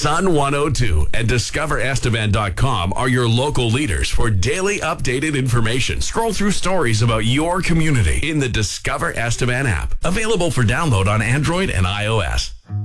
Sun 102 and DiscoverEstevan.com are your local leaders for daily updated information. Scroll through stories about your community in the Discover Estevan app. Available for download on Android and iOS.